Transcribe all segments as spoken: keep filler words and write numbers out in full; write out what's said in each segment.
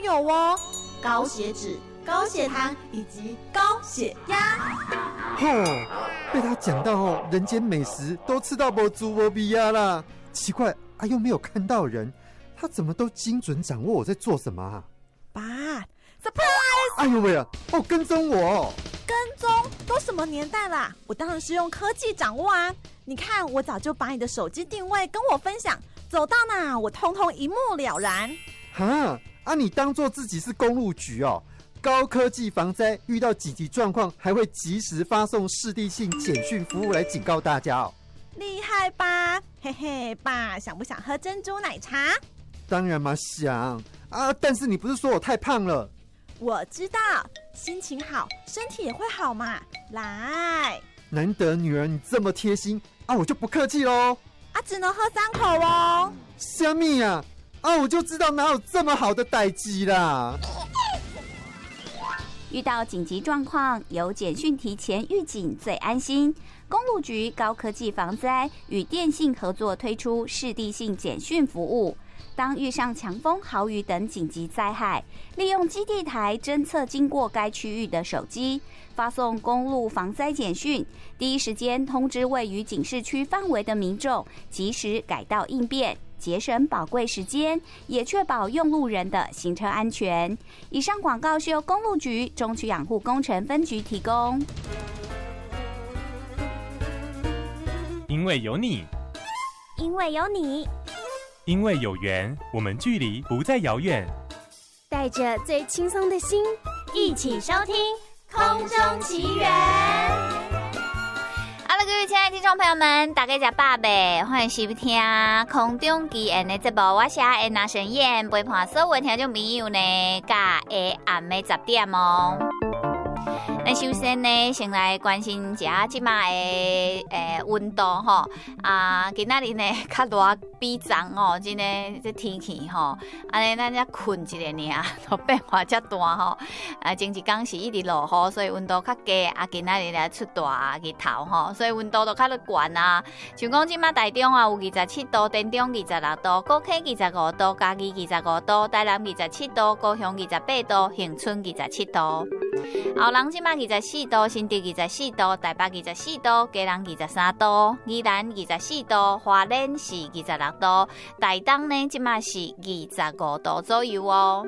有哦，高血脂、高血糖以及高血压。 吼、哦，被他讲到哦，人间美食都吃到没猪没鼻呀啦。奇怪啊，又没有看到人，他怎么都精准掌握我在做什么啊？ 爸 ，surprise！ 哎呦喂啊，哦，跟踪我！ 跟踪都什么年代啦？我当然是用科技掌握啊！你看，我早就把你的手机定位跟我分享，走到哪我通通一目了然。 哈啊，你当作自己是公路局哦？高科技防灾，遇到紧急状况还会及时发送视地性简讯服务来警告大家哦。 厉害吧？嘿嘿，爸，想不想喝珍珠奶茶？ 当然嘛，想啊！但是你不是说我太胖了？ 我知道，心情好，身体也会好嘛。来， 难得女儿你这么贴心啊，我就不客气喽。 啊，只能喝三口哦。 虾米啊？啊，我就知道哪有这么好的代志啦。 遇到紧急状况，有简讯提前预警最安心。公路局高科技防灾与电信合作推出视地性简讯服务。当遇上强风、豪雨等紧急灾害，利用基地台侦测经过该区域的手机，发送公路防灾简讯，第一时间通知位于警示区范围的民众，及时改道应变，节省宝贵时间，也确保用路人的行车安全。以上广告是由公路局中区养护工程分局提供。 因为有你， 因为有你， 因为有缘，我们距离不再遥远。 带着最轻松的心， 一起收听《空中奇缘》。 各位亲爱的听众朋友们，大家吃饱未？欢迎收听空中奇缘的节目，我是安娜神燕，陪伴所有听众朋友呢，甲下暗的十点哦。那首先呢，先来关心一下即马的诶温度吼啊，今仔日呢较热比昨哦，真的这天气吼，安尼咱才困一下尔，都变化遮大吼。啊，前一天是一直落雨，所以温度较低，啊，今仔日来出大日头吼，所以温度都较悬啊。像讲即马台中啊有二十七度，台中二十六度，高雄二十五度，嘉義二十五度，台南二十七度，高雄二十八度，恒春二十七度。後人即馬二十四度，新竹二十四度，台北二十四度，基隆二十三度，宜蘭二十四度，花蓮是二十六度，台東呢即馬是二十五度左右哦。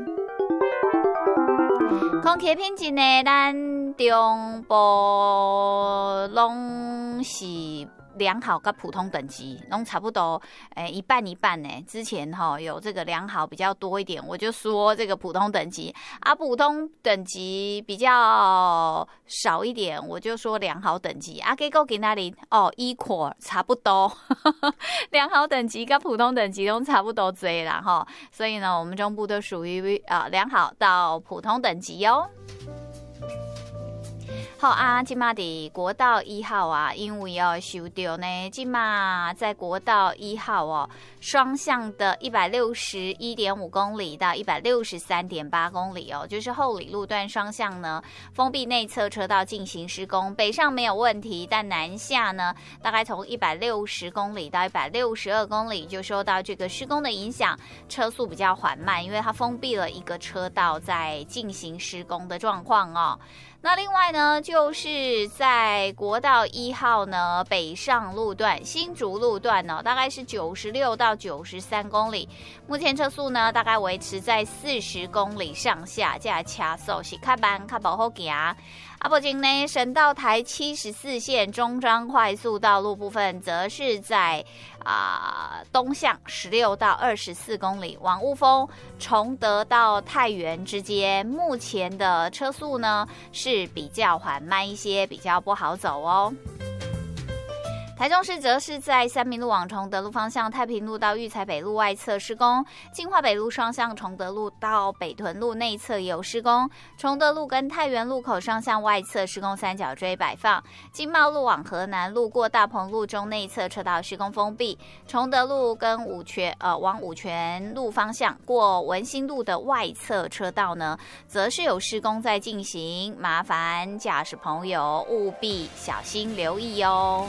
空氣品質呢，咱中部攏是良好跟普通等级，拢差不多，诶、欸，一半一半呢。之前哈有这个良好比较多一点，我就说这个普通等级啊，普通等级比较少一点，我就说良好等级啊。结果今仔日哦 ，equal 差不多，良好等级跟普通等级都差不多多啦哈。所以呢，我们中部都属于啊良好到普通等级哦。好啊，今嘛的国道一号啊，因为要修掉呢，今嘛在国道一号哦，双向的一百六十一点五公里到一百六十三点八公里哦，就是后里路段双向呢，封闭内侧车道进行施工，北上没有问题，但南下呢，大概从一百六十公里到一百六十二公里就受到这个施工的影响，车速比较缓慢，因为它封闭了一个车道在进行施工的状况哦。那另外呢，就是在国道一号呢北上路段、新竹路段呢，大概是九十六到九十三公里，目前车速呢大概维持在四十公里上下，这车速是较慢、较不好行。啊，目前呢，省道台七十四线中彰快速道路部分，则是在啊、呃、东向十六到二十四公里，往雾峰、崇德到太原之间，目前的车速呢是比较缓慢一些，比较不好走哦。台中市则是在三民路往崇德路方向，太平路到育才北路外侧施工，金华北路双向崇德路到北屯路内侧也有施工，崇德路跟太原路口双向外侧施工三角锥摆放，经贸路往河南路过大鹏路中内侧车道施工封闭，崇德路跟五泉呃往五泉路方向过文心路的外侧车道呢，则是有施工在进行，麻烦驾驶朋友务必小心留意哦。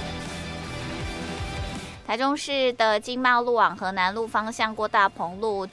台中市的经贸路往河南路方向过大鹏路